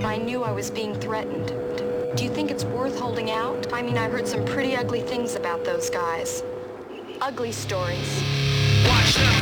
I knew I was being threatened. Do you think it's worth holding out? I mean, I heard some pretty ugly things about those guys. Ugly stories. Watch them